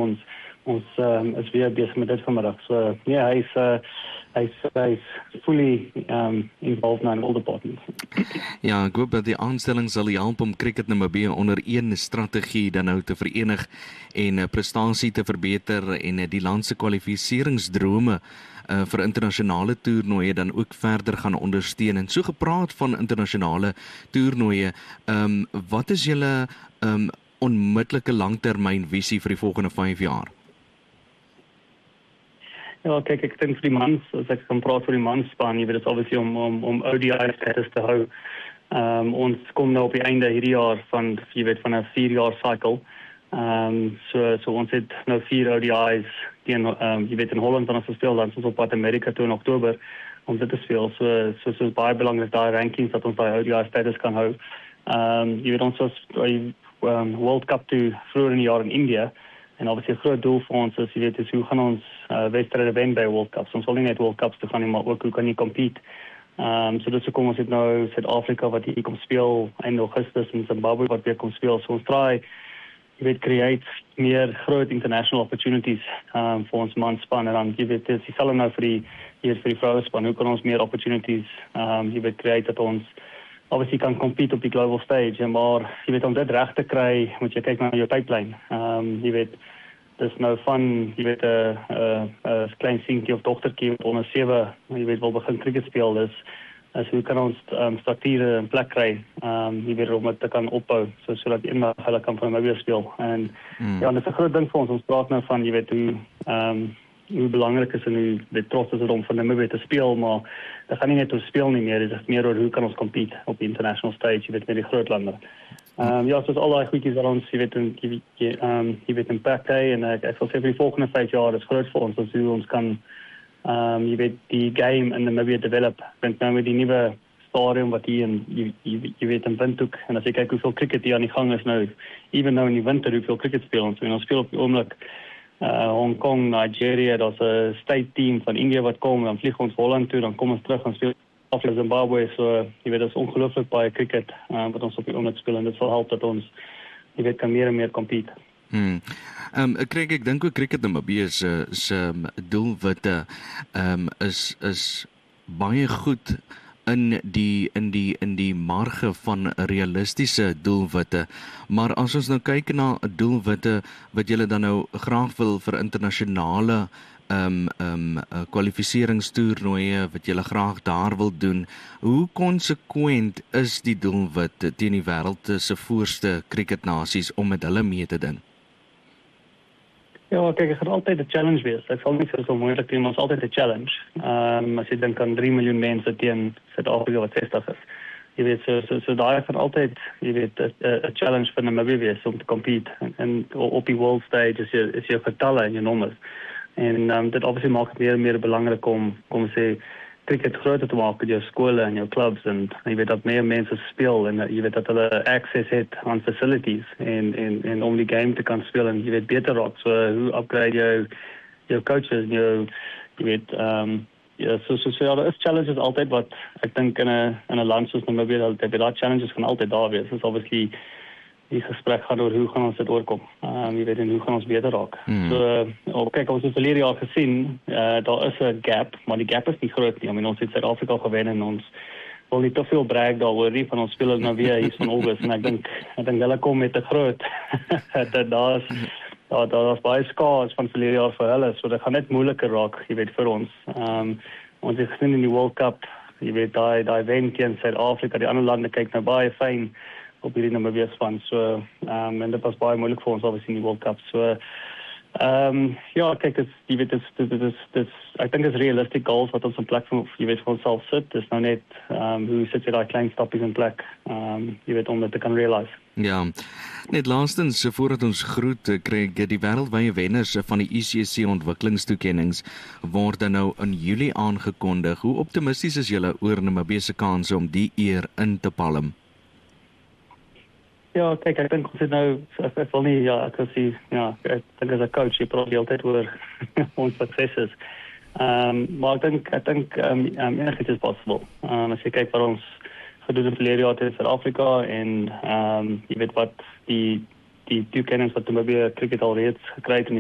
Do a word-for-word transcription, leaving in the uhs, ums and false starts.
ons ons um, is weer besig met dit vanmiddag. So ja, hy's uh, hy's hy's fully um, involved now in all departments. Ja, ek hoop dat die aanstelling sal help om Cricket Namibië onder een strategie dan nou te verenig en 'n prestasie te verbeter en die land se kwalifikasieringsdrome uh, vir internasionale toernooie dan ook verder gaan ondersteun. En so gepraat van internasionale toernooie, um, wat is julle um, onmiddellike langtermynvisie vir die volgende vyf jaar? Ja, kijk, ik denk voor die mans, als ik kan praten voor die mansspan, je weet het obviously om, om, om O D I-status te houden. Um, ons komt nou op het einde hierdie jaar van, je weet, van een vier jaar cycle. Um, so, so ons het nou vier O D I's, tegen, um, je weet in Holland dan ons gespeeld, dan is ons op pad Amerika toe in oktober, om dit te spelen. So, so, so is baie belangrijk daar rankings, dat ons die O D I-status kan houden. Um, je weet ons was um, World Cup toe vroeger in die jaar in India. En obviously 'n groot doel vir ons is, jy weet, is hoe gaan ons uh, wedstryde wen by World Cups. Ons wil nie net World Cups te gaan nie, maar ook hoe kan jy compete. Um, so dis hoekom ons het nou Suid-Afrika wat hier kom speel in Augustus en Zimbabwe wat weer kom speel. So ons try, jy weet, create meer groot international opportunities um, vir ons manspan. En dan, jy weet, dis dieselfde nou vir die, hier vir die vrouenspan. Hoe kan ons meer opportunities, um, jy weet, create dat ons obviously kan compete op die global stage, maar jy weet, om dit reg te kry, moet jy kyk na jou pipeline. Um, jy weet, dis nou van, jy weet, 'n uh, uh, uh, klein seentjie of dogtertjie wat onder sewe, jy weet, wil begin cricket speel, dis, is hoe kan ons um, strukture in plek kry, um, jy weet, om dit te kan opbou, so, so dat eendag hulle kan van my weer speel. En mm. ja, dit is 'n groot ding vir ons, ons praat nou van, jy weet, hoe, um, hoe belangrik is en hoe dit trots is om van Namibië te speel, maar dit gaan nie net om speel nie meer, dit is meer oor hoe kan ons compete op die international stage, jy weet, met die groot lande. Um, ja, soos al die goedjies wat ons, jy weet, in, jy, jy, um, jy weet, impact hê, en ek, ek wil sê vir die volgende vyf jaar is groot vir ons, as hoe ons kan, um, jy weet, die game in Namibië develop, want nou met die nuwe stadium wat hier in, jy, jy, jy weet, in Windhoek, en as jy kyk hoeveel cricket hier aan die gang is nou, even nou in die winter, hoeveel cricket speel ons, en ons speel op die oomblik, Uh, Hong Kong, Nigeria, daar's 'n state team van India wat kom, dan vlieg ons Holland toe, dan kom ons terug en speel af in Zimbabwe, so jy weet, dit is ongelooflik baie cricket uh, wat ons op die oomblik speel, en dit sal help dat ons, jy weet, kan meer en meer compete. Hmm. Um, ek kry, ek dink ook Cricket Namibië se se doelwitte um, is is baie goed in die in die in die marge van realistiese doelwitte. Maar as ons nou kyk na doelwitte wat julle dan nou graag wil vir internasionale ehm ehm kwalifiseringstoernooie wat julle graag daar wil doen, hoe konsekwent is die doelwit teen die wêreld se voorste cricketnasies om met hulle mee te doen? Ja, kijk, het gaat altijd een challenge wees. Ik zal niet zo zo moeilijk doen, maar het is altijd een challenge. Um, als je denkt aan drie miljoen mensen die in Zuid-Afrika wat zestig is. Je weet, zo, zo, zo daar gaat altijd, je weet, een challenge voor Namibië wees om te compete. En, en op die world stage is je, is je getallen en je nummers. En um, dit obviously maakt het meer en meer belangrijk om, om te cricket groter te maken, je scholen en je clubs. En je weet dat meer mensen spelen en je weet dat hulle access heeft aan facilities. En, en, en om die game te kunnen spelen, je weet beter ook. So, hoe upgrade je je coaches, je, je weet, um, ja, so, so, so, ja, er is challenges altijd, wat ik denk in een, in een land zoals Namibië, dat, dat, dat challenges gaan altijd daar wees. Dus obviously, die gesprek gaat over hoe gaan ons dit oorkom. Um, je weet, en hoe gaan ons beter raak. Mm. So, uh, kijk, ons het verlede jaar gezien, uh, daar is een gap, maar die gap is niet groot nie. I mean, ons het Zuid-Afrika gewen en ons wil niet te veel brag daaroor nie, van ons spelers nou weer hier van August. En ik denk, ik denk hulle kom met te groot. dat daar is, daar, daar is baie skaars van verlede jaar vir hulle, so dit gaan net moeiliker raak, je weet, vir ons. Um, ons het gezien in die World Cup, je weet, die, die wen teen Zuid-Afrika, die ander lande kyk nou baie fijn op hierdie Namibië span. So, um, en dit was baie moeilik vir ons, obviously, in die World Cup. So, um, ja, kijk, dit, jy weet, dit is, dit is, dit is, ek dink is realistic goals wat ons in plek van, jy weet, vir onsself sit. Dit is nou net, um, hoe sit jy die klein stappies in plek, um, jy weet, om dit te kan realize. Ja, net laastens, voordat ons groet, kry ek die wêreldwye wenners van die I C C ontwikkelingstoekennings word dan nou in Julie aangekondig. Hoe optimisties is julle oor Namibië se kanse om die eer in te palm? Ja, kijk, ik denk, ons het nou, ek, ek wil nie, ja, ek wil sê, ja, ek dink as 'n coach, jy praat die hele tyd oor ons successes. Um, maar ek dink, ek dink, um, um, anything is possible. Um, as jy kyk wat ons gedoen in verlede jaar in Suid-Afrika en, um, jy weet wat, die, die toekennings wat Namibië cricket al reeds gekry het in